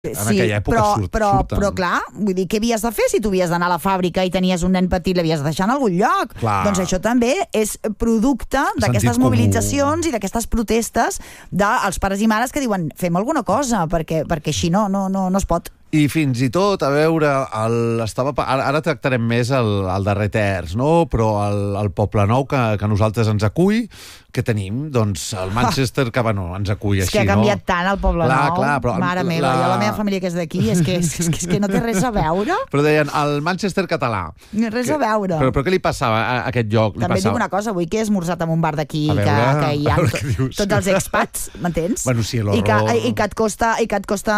En aquella època però clar, vull dir, què havies de fer si tu havies d'anar a la fàbrica i tenies un nen petit, l'havies de deixar en algun lloc? Clar. Doncs això també és producte d'aquestes mobilitzacions i d'aquestes protestes dels pares i mares que diuen fem alguna cosa, perquè així no es pot. I fins i tot, a veure, ara tractarem més el darrer terç, no? Però el Poblenou que nosaltres ens acull, què tenim? Doncs el Manchester que ens acull així, no? És que ha canviat tant el Poblenou. Clar, però mare meva, jo la meva família que és d'aquí, és que no té res a veure. Però deien, el Manchester català. Res a veure. Però què li passava a aquest lloc? També dic una cosa, avui que he esmorzat en un bar d'aquí, que hi ha tots els expats, m'entens? Bueno, sí, l'horror. I que et costa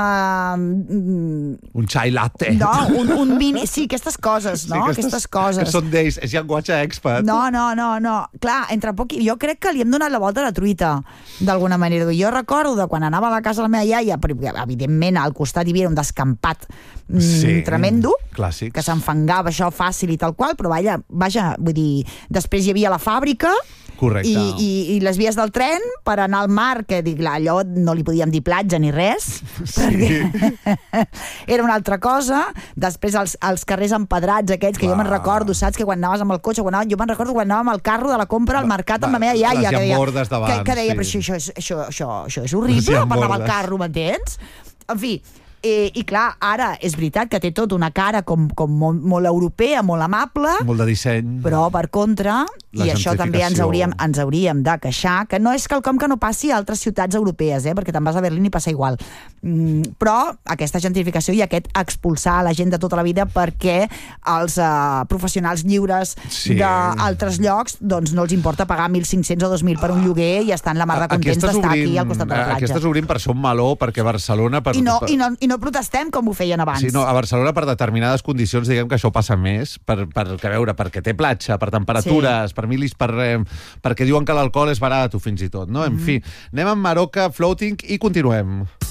un chai latte. No, un mini... Sí, aquestes coses, no? Sí, aquestes coses. Que són d'ells, és llenguatge expat. No. Clar, entre poc... Jo crec que li hem donat la volta a la truita, d'alguna manera. Jo recordo de quan anava a la casa de la meva iaia, evidentment, al costat hi havia un descampat tremendo, clàssics, que s'enfangava això fàcil i tal qual, però vaja, vull dir, després hi havia la fàbrica. Correcte. I les vies del tren per anar al mar, que allò no li podíem dir platja ni res, perquè era una altra cosa. Després els carrers empedrats aquests, que jo me'n recordo, saps? Que quan anaves amb el cotxe, jo me'n recordo quan anàvem al carro de la compra al mercat amb la meva iaia, que deia, però això és horrible, parlava al carro, m'entens? En fi, i clar, ara és veritat que té tot una cara com molt europea, molt amable, molt de disseny, però per contra, i això també ens hauríem de queixar, que no és quelcom que no passi a altres ciutats europees, perquè te'n vas a Berlín i passa igual, però aquesta gentrificació i aquest expulsar la gent de tota la vida perquè els professionals lliures d'altres llocs doncs no els importa pagar 1.500 o 2.000 per un lloguer i estan la mar de contents d'estar aquí al costat de la platja. Aquestes obrim per ser un meló, perquè Barcelona... I no protestem com ho feien abans. Sí, no, a Barcelona per determinades condicions diguem que això passa més, perquè té platja, per temperatures, per milis, perquè diuen que l'alcohol és barat o fins i tot, no? En fi, anem amb Maroka, Floating i continuem.